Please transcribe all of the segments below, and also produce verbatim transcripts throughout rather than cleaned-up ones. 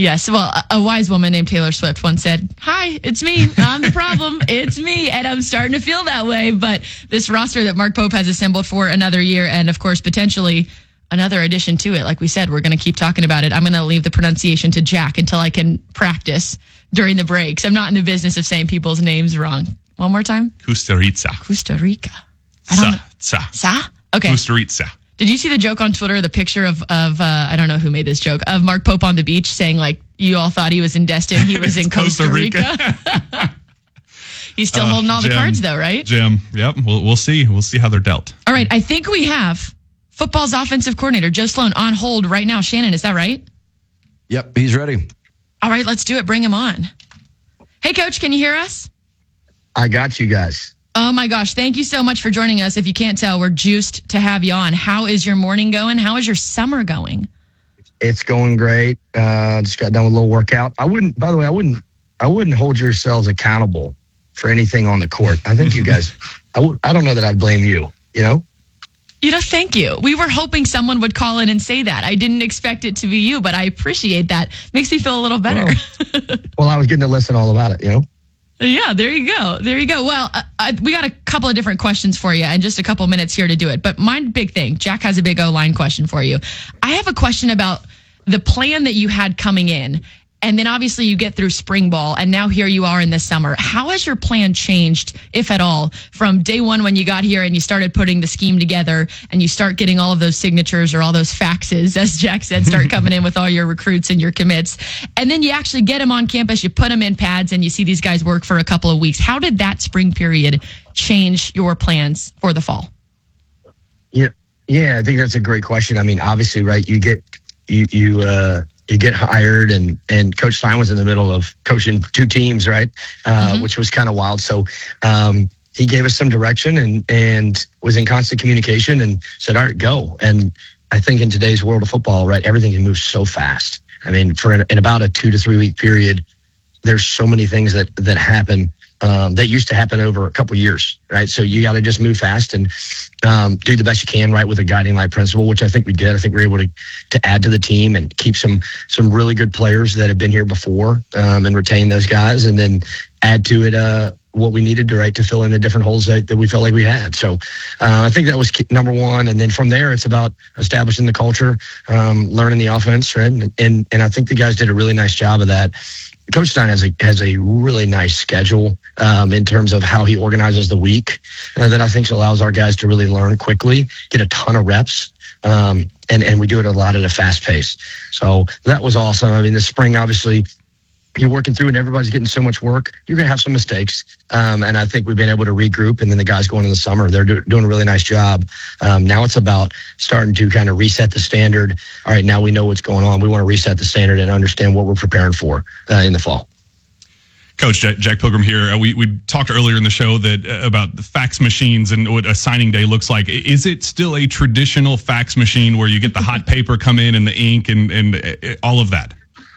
Yes. Well, a, a wise woman named Taylor Swift once said, "Hi, it's me. I'm the problem. It's me." And I'm starting to feel that way. But this roster that Mark Pope has assembled for another year, and of course, potentially another addition to it. Like we said, we're going to keep talking about it. I'm going to leave the pronunciation to Jack until I can practice during the breaks. I'm not in the business of saying people's names wrong. One more time. Costa Rica. Costa Rica. I Sa. don't know. Sa. Sa? Okay. Costa Rica. Did you see the joke on Twitter, the picture of, of uh, I don't know who made this joke, of Mark Pope on the beach saying, like, you all thought he was in Destin. He was in Costa, Costa Rica. Rica. He's still uh, holding all Jim, the cards, though, right? Jim, yep. We'll, we'll see. We'll see how they're dealt. All right. I think we have football's offensive coordinator, Joe Sloan, on hold right now. Shannon, is that right? Yep, he's ready. All right, let's do it. Bring him on. Hey, Coach, can you hear us? I got you guys. Oh, my gosh. Thank you so much for joining us. If you can't tell, we're juiced to have you on. How is your morning going? How is your summer going? It's going great. Uh, just got done with a little workout. I wouldn't, by the way, I wouldn't, I wouldn't hold yourselves accountable for anything on the court. I think you guys, I would, I don't know that I'd blame you, you know? You know, thank you. We were hoping someone would call in and say that. I didn't expect it to be you, but I appreciate that. Makes me feel a little better. Well, well I was getting to listen all about it, you know? Yeah, there you go. There you go. Well, uh, I, we got a couple of different questions for you and just a couple minutes here to do it. But my big thing, Jack has a big O-line question for you. I have a question about the plan that you had coming in. And then obviously you get through spring ball and now here you are in the summer. How has your plan changed, if at all, from day one when you got here and you started putting the scheme together and you start getting all of those signatures or all those faxes, as Jack said, start coming in with all your recruits and your commits. And then you actually get them on campus, you put them in pads and you see these guys work for a couple of weeks. How did that spring period change your plans for the fall? Yeah, yeah, I think that's a great question. I mean, obviously, right, you get, you, you, uh, you get hired and, and Coach Stein was in the middle of coaching two teams, right? Uh, mm-hmm. Which was kind of wild. So um, he gave us some direction and, and was in constant communication and said, all right, go. And I think in today's world of football, right, everything can move so fast. I mean, for in, in about a two to three week period, there's so many things that, that happen um, that used to happen over a couple of years, right? So you got to just move fast and um, do the best you can, right, with a guiding light principle, which I think we did. I think we were able to to add to the team and keep some some really good players that have been here before um, and retain those guys, and then add to it uh, what we needed to, right, to fill in the different holes that, that we felt like we had. So uh, I think that was key, number one. And then from there, it's about establishing the culture, um, learning the offense, right? And, and and I think the guys did a really nice job of that. Coach Stein has a has a really nice schedule um, in terms of how he organizes the week uh, that I think allows our guys to really learn quickly, get a ton of reps, um, and and we do it a lot at a fast pace. So that was awesome. I mean, the spring, obviously, you're working through and everybody's getting so much work. You're going to have some mistakes. Um, and I think we've been able to regroup. And then the guys going in the summer, they're do, doing a really nice job. Um, now it's about starting to kind of reset the standard. All right, now we know what's going on. We want to reset the standard and understand what we're preparing for uh, in the fall. Coach, Jack, Jack Pilgrim here. Uh, we, we talked earlier in the show that uh, about the fax machines and what a signing day looks like. Is it still a traditional fax machine where you get the hot paper come in and the ink and, and uh, all of that?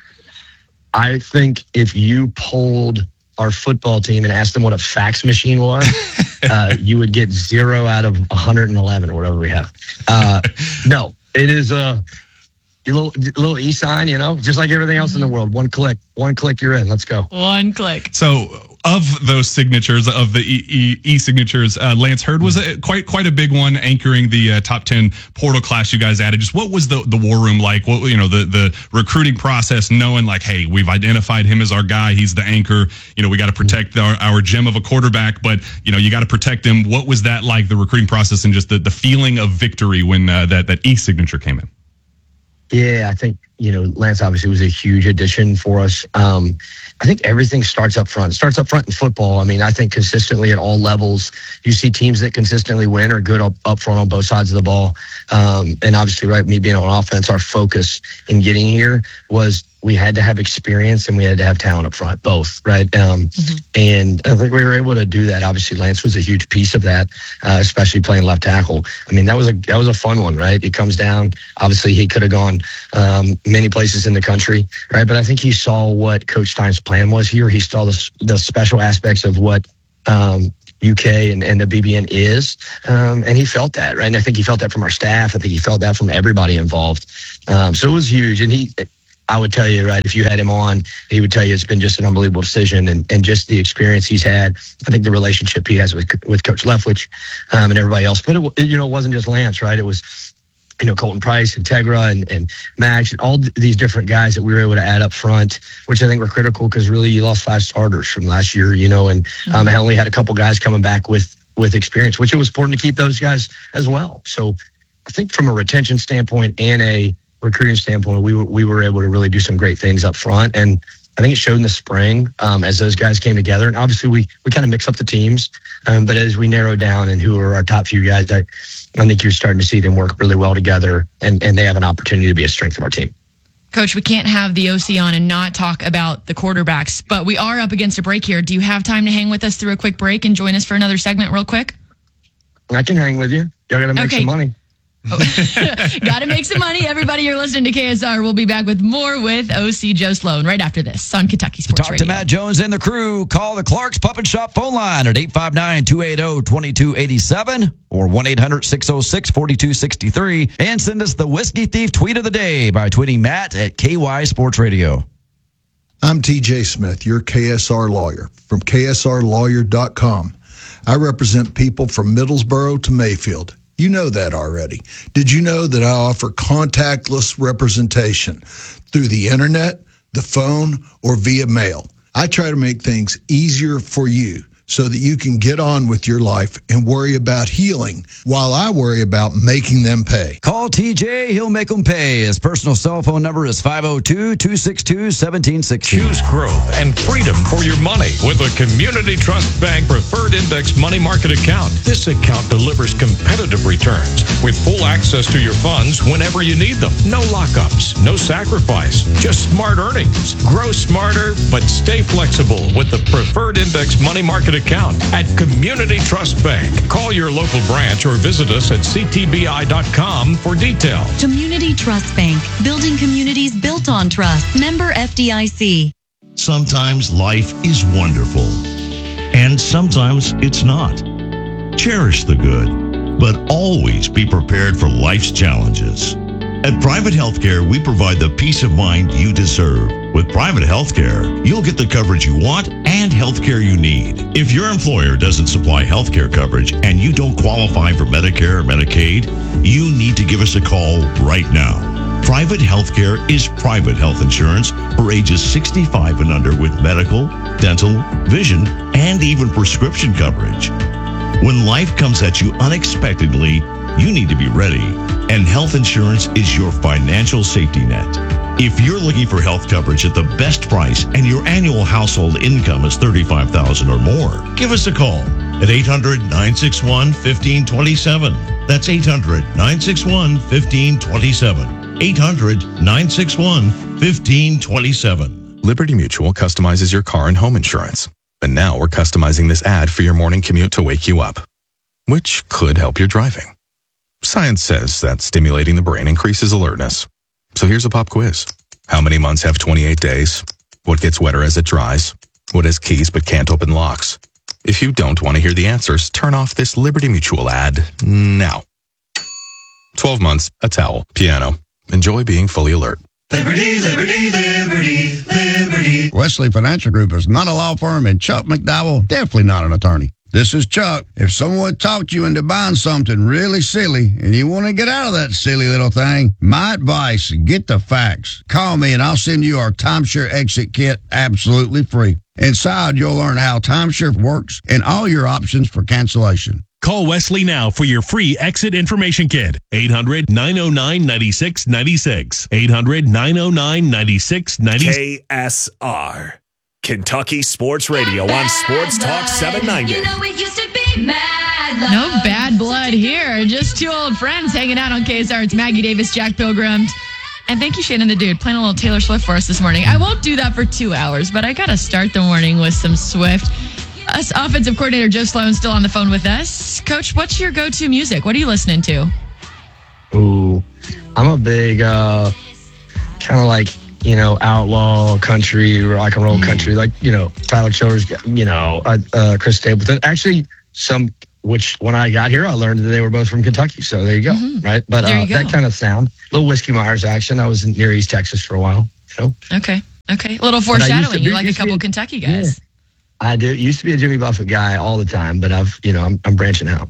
I think if you polled our football team and asked them what a fax machine was, uh, you would get zero out of one hundred eleven or whatever we have. Uh, no, it is a, a little, a little e-sign, you know, just like everything else in the world. One click, one click, you're in. Let's go. One click. So of those signatures, of the e- e- e-signatures, uh, Lance Heard was a, quite quite a big one, anchoring the uh, top ten portal class you guys added. Just what was the, the war room like? What, you know, the, the recruiting process, knowing like, hey, we've identified him as our guy. He's the anchor. You know, we got to protect our, our gem of a quarterback, but, you know, you got to protect him. What was that like, the recruiting process and just the, the feeling of victory when uh, that, that e-signature came in? Yeah, I think, you know, Lance obviously was a huge addition for us. Um, I think everything starts up front. It starts up front in football. I mean, I think consistently at all levels, you see teams that consistently win are good up, up front on both sides of the ball. Um, and obviously, right, me being on offense, our focus in getting here was we had to have experience and we had to have talent up front, both, right? Um, mm-hmm. And I think we were able to do that. Obviously, Lance was a huge piece of that, uh, especially playing left tackle. I mean, that was a that was a fun one, right? It comes down. Obviously, he could have gone um, many places in the country, right? But I think he saw what Coach Stein's plan was here. He saw the the special aspects of what um, U K and, and the B B N is, um, and he felt that, right? And I think he felt that from our staff. I think he felt that from everybody involved. Um, so it was huge, and he. I would tell you, right, if you had him on, he would tell you it's been just an unbelievable decision, and, and just the experience he's had. I think the relationship he has with with Coach Leftwich um, and everybody else. But, it, you know, it wasn't just Lance, right? It was, you know, Colton Price, Integra, and, and Max, and all these different guys that we were able to add up front, which I think were critical because really you lost five starters from last year, you know, and um, I only had a couple guys coming back with, with experience, which it was important to keep those guys as well. So I think from a retention standpoint and a recruiting standpoint, we were, we were able to really do some great things up front. And I think it showed in the spring um, as those guys came together. And obviously we, we kind of mix up the teams. Um, but as we narrow down and who are our top few guys, I, I think you're starting to see them work really well together, and, and they have an opportunity to be a strength of our team. Coach, we can't have the O C on and not talk about the quarterbacks, but we are up against a break here. Do you have time to hang with us through a quick break and join us for another segment real quick? I can hang with you. Y'all got to make okay. some money. Oh. Got to make some money. Everybody, you're listening to K S R. We'll be back with more with O C Joe Sloan right after this on Kentucky Sports Talk Radio. to Matt Jones and the crew. Call the Clark's Pup and Shop phone line at eight five nine, two eight zero, two two eight seven or one eight hundred, six oh six, four two six three. And send us the Whiskey Thief tweet of the day by tweeting Matt at K Y Sports Radio. I'm T J Smith, your K S R lawyer from K S R lawyer dot com. I represent people from Middlesboro to Mayfield. You know that already. Did you know that I offer contactless representation through the internet, the phone, or via mail? I try to make things easier for you so that you can get on with your life and worry about healing while I worry about making them pay. Call T J. He'll make them pay. His personal cell phone number is five oh two, two six two, one seven six two. Choose growth and freedom for your money with a Community Trust Bank Preferred Index Money Market account. This account delivers competitive returns with full access to your funds whenever you need them. No lockups, no sacrifice, just smart earnings. Grow smarter, but stay flexible with the Preferred Index Money Market account at Community Trust Bank. Call your local branch or visit us at c t b i dot com for details. Community Trust Bank, building communities built on trust. Member F D I C. Sometimes life is wonderful, and sometimes it's not. Cherish the good, but always be prepared for life's challenges. At Private Healthcare, we provide the peace of mind you deserve. With Private Healthcare, you'll get the coverage you want and healthcare you need. If your employer doesn't supply healthcare coverage and you don't qualify for Medicare or Medicaid, you need to give us a call right now. Private Healthcare is private health insurance for ages sixty-five and under with medical, dental, vision, and even prescription coverage. When life comes at you unexpectedly, you need to be ready, and health insurance is your financial safety net. If you're looking for health coverage at the best price and your annual household income is thirty-five thousand dollars or more, give us a call at eight hundred, nine six one, one five two seven. That's eight hundred, nine six one, one five two seven. eight hundred, nine six one, one five two seven. Liberty Mutual customizes your car and home insurance. And now we're customizing this ad for your morning commute to wake you up, which could help your driving. Science says that stimulating the brain increases alertness. So here's a pop quiz. How many months have twenty-eight days? What gets wetter as it dries? What has keys but can't open locks? If you don't want to hear the answers, turn off this Liberty Mutual ad now. twelve months, a towel, piano. Enjoy being fully alert. Liberty, liberty, liberty, liberty. Wesley Financial Group is not a law firm, and Chuck McDowell, definitely not an attorney. This is Chuck. If someone talked you into buying something really silly and you want to get out of that silly little thing, my advice, get the facts. Call me and I'll send you our timeshare exit kit absolutely free. Inside, you'll learn how timeshare works and all your options for cancellation. Call Wesley now for your free exit information kit. eight hundred, nine oh nine, nine six nine six. eight hundred, nine oh nine, nine six nine six. K S R. Kentucky Sports Radio on Sports Talk seven ninety. You know it used to be mad love. No bad blood here. Just two old friends hanging out on K S R. It's Maggie Davis, Jack Pilgrim. And thank you, Shannon the Dude, playing a little Taylor Swift for us this morning. I won't do that for two hours, but I got to start the morning with some Swift. Us offensive coordinator Joe Sloan still on the phone with us. Coach, what's your go-to music? What are you listening to? Ooh, I'm a big uh, kind of like, you know, outlaw country, rock and roll country, like, you know, Tyler Childers, you know, uh, uh, Chris Stapleton. Actually, some, which when I got here, I learned that they were both from Kentucky. So there you go, mm-hmm. right? But uh, that kind of sound, little Whiskey Myers action. I was in near East Texas for a while. You know? Okay. Okay. A little But I used to foreshadowing. be- You like a used to couple be- Kentucky guys. I do. Used to be a Jimmy Buffett guy all the time, but I've, you know, I'm, I'm branching out.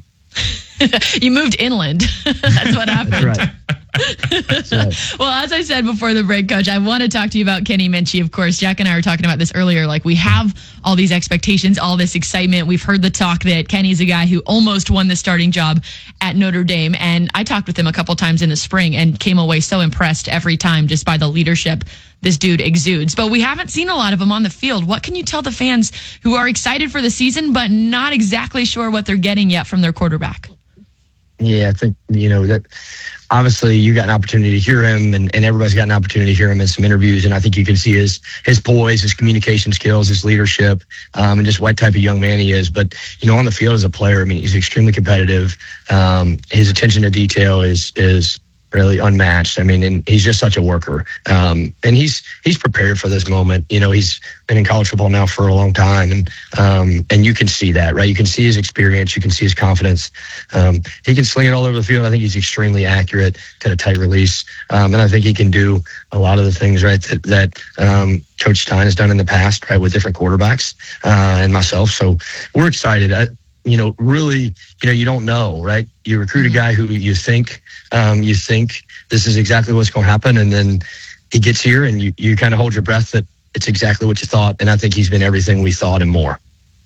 You moved inland. That's what happened. That's right. That's right. Well, as I said before the break, Coach, I want to talk to you about Kenny Minchie. Of course, Jack and I were talking about this earlier. Like, we have all these expectations, all this excitement. We've heard the talk that Kenny's a guy who almost won the starting job at Notre Dame. And I talked with him a couple times in the spring and came away so impressed every time just by the leadership this dude exudes. But we haven't seen a lot of him on the field. What can you tell the fans who are excited for the season, but not exactly sure what they're getting yet from their quarterback? Yeah, I think, you know, that obviously you got an opportunity to hear him, and, and everybody's got an opportunity to hear him in some interviews. And I think you can see his his poise, his communication skills, his leadership, um, and just what type of young man he is. But, you know, on the field as a player, I mean, he's extremely competitive. Um, his attention to detail is is really unmatched. I mean, and he's just such a worker. Um, and he's he's prepared for this moment. You know, he's been in college football now for a long time, and um, and you can see that, right? You can see his experience, you can see his confidence. Um, he can sling it all over the field. I think he's extremely accurate, got a tight release, um, and I think he can do a lot of the things, right, that, that um, Coach Stein has done in the past, right, with different quarterbacks uh, and myself. So we're excited. I, you know, really, you know, you don't know, right? You recruit a guy who you think, um, you think this is exactly what's going to happen. And then he gets here and you, you kind of hold your breath that it's exactly what you thought. And I think he's been everything we thought and more.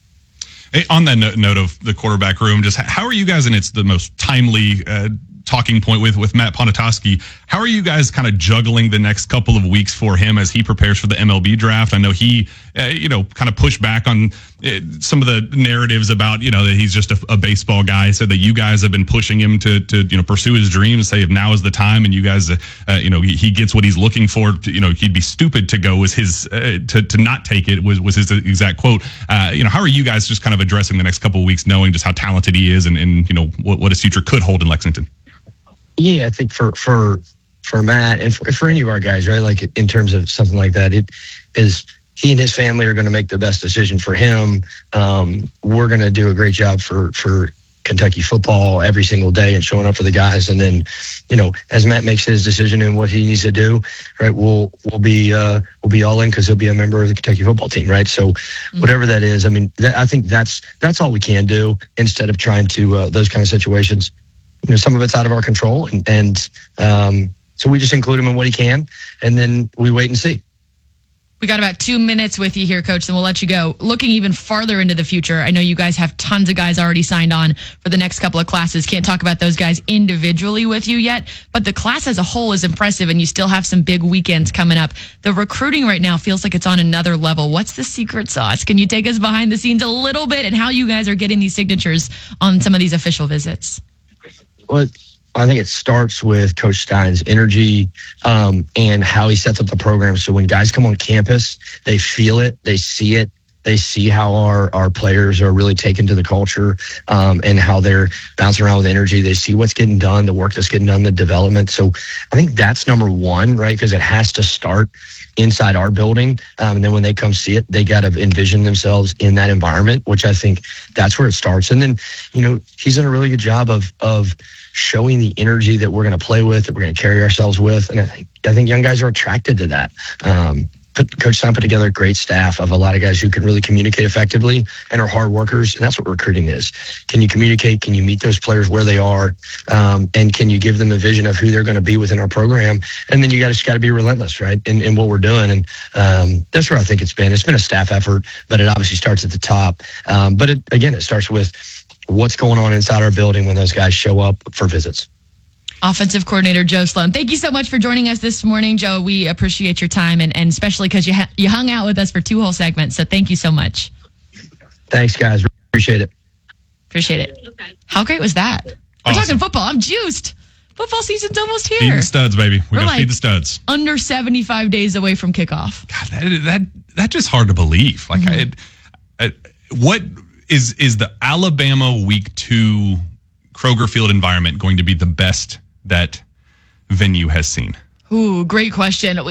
Hey, on that note, note of the quarterback room, just how are you guys, and it's the most timely uh, talking point with, with Matt Ponatoski, how are you guys kind of juggling the next couple of weeks for him as he prepares for the M L B draft? I know he, uh, you know, kind of pushed back on uh, some of the narratives about, you know, that he's just a, a baseball guy. Said that you guys have been pushing him to, to you know, pursue his dreams, say if now is the time, and you guys, uh, uh, you know, he, he gets what he's looking for. To, you know, he'd be stupid to go was his, uh, to, to not take it was, was his exact quote. Uh, you know, how are you guys just kind of addressing the next couple of weeks, knowing just how talented he is and, and you know, what, what his future could hold in Lexington? Yeah, I think for for for Matt and for, for any of our guys, right? Like in terms of something like that, it is he and his family are going to make the best decision for him. Um, we're going to do a great job for for Kentucky football every single day and showing up for the guys. And then, you know, as Matt makes his decision and what he needs to do, right, we'll we'll be uh, we'll be all in because he'll be a member of the Kentucky football team, right? So mm-hmm. whatever that is, I mean, that, I think that's that's all we can do instead of trying to uh, those kind of situations. You know, some of it's out of our control, and, and um, so we just include him in what he can, and then we wait and see. We got about two minutes with you here, Coach, then we'll let you go. Looking even farther into the future, I know you guys have tons of guys already signed on for the next couple of classes. Can't talk about those guys individually with you yet, but the class as a whole is impressive, and you still have some big weekends coming up. The recruiting right now feels like it's on another level. What's the secret sauce? Can you take us behind the scenes a little bit and how you guys are getting these signatures on some of these official visits? Well, I think it starts with Coach Stein's energy um, and how he sets up the program. So when guys come on campus, they feel it, they see it, they see how our, our players are really taken to the culture um, and how they're bouncing around with energy. They see what's getting done, the work that's getting done, the development. So I think that's number one, right? Because it has to start inside our building. Um, and then when they come see it, they got to envision themselves in that environment, which I think that's where it starts. And then, you know, he's done a really good job of, of showing the energy that we're going to play with, that we're going to carry ourselves with. And I think, I think young guys are attracted to that. Um, put, Coach Stein put together a great staff of a lot of guys who can really communicate effectively and are hard workers. And that's what recruiting is. Can you communicate? Can you meet those players where they are? Um, and can you give them a vision of who they're going to be within our program? And then you got to got to be relentless, right? In, in what we're doing. And um, that's where I think it's been. It's been a staff effort, but it obviously starts at the top. Um, but it, again, it starts with what's going on inside our building when those guys show up for visits. Offensive coordinator Joe Sloan. Thank you so much for joining us this morning, Joe. We appreciate your time, and, and especially because you ha- you hung out with us for two whole segments. So thank you so much. Thanks, guys. Appreciate it. Appreciate it. Okay. How great was that? We're awesome. talking football. I'm juiced. Football season's almost here. Feed the studs, baby. We We're got to like feed the studs. Under seventy-five days away from kickoff. God, that that that's just hard to believe. Like, mm-hmm. I, I, what is is the Alabama Week Two Kroger Field environment going to be the best that venue has seen? Ooh, great question. We, uh,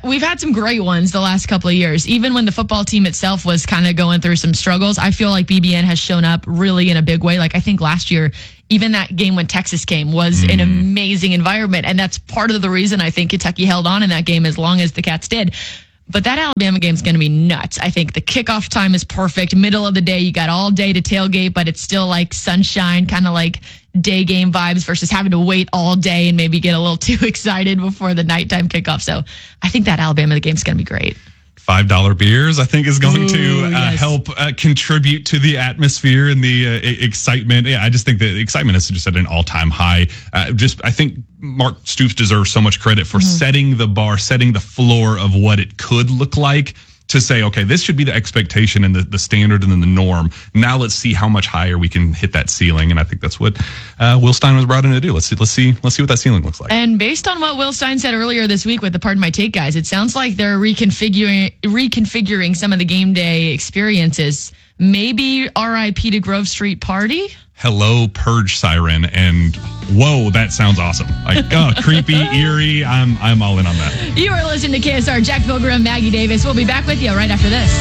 we've had some great ones the last couple of years. Even when the football team itself was kind of going through some struggles, I feel like B B N has shown up really in a big way. Like I think last year, even that game when Texas came was mm. an amazing environment. And that's part of the reason I think Kentucky held on in that game as long as the Cats did. But that Alabama game is going to be nuts. I think the kickoff time is perfect. Middle of the day, you got all day to tailgate, but it's still like sunshine, kind of like day game vibes versus having to wait all day and maybe get a little too excited before the nighttime kickoff. So I think that Alabama game is going to be great. five dollar beers, I think, is going Ooh, to uh, yes. help uh, contribute to the atmosphere and the uh, e- excitement. Yeah, I just think the excitement is just at an all-time high. Uh, just, I think Mark Stoops deserves so much credit for mm-hmm. setting the bar, setting the floor of what it could look like to say, okay, this should be the expectation and the, the standard and then the norm. Now let's see how much higher we can hit that ceiling. And I think that's what uh, Will Stein was brought in to do. Let's see, let's see, let's see what that ceiling looks like. And based on what Will Stein said earlier this week with the Pardon My Take guys, it sounds like they're reconfiguring reconfiguring some of the game day experiences. Maybe R I P to Grove Street Party. Hello, Purge Siren, and whoa, that sounds awesome. Like, oh, creepy, eerie. I'm I'm all in on that. You are listening to K S R. Jack Pilgrim, Maggie Davis. We'll be back with you right after this.